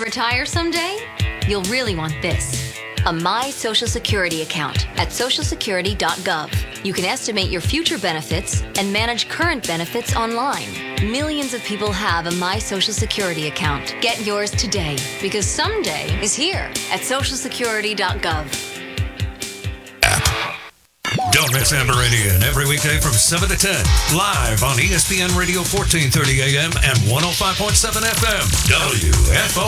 retire someday? You'll really want this. A My Social Security account at socialsecurity.gov. You can estimate your future benefits and manage current benefits online. Millions of people have a My Social Security account. Get yours today, because someday is here at socialsecurity.gov. Don't miss Amber Indian every weekday from 7 to 10, live on ESPN Radio 1430 AM and 105.7 FM. WFO.